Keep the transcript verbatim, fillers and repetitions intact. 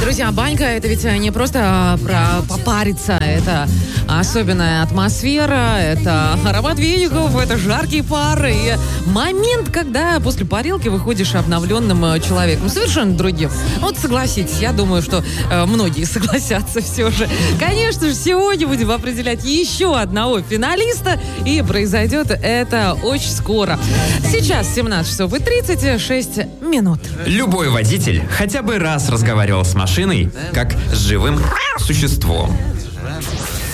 Друзья, банька — это ведь не просто про попариться, это особенная атмосфера, это аромат веников, это жаркие пары и момент, когда после парилки выходишь обновленным человеком, совершенно другим. Вот согласитесь, я думаю, что э, многие согласятся все же. Конечно же, сегодня будем определять еще одного финалиста, и произойдет это очень скоро. Сейчас семнадцать часов и тридцать шесть минут. Любой водитель хотя бы раз разговаривал с машиной, как с живым существом.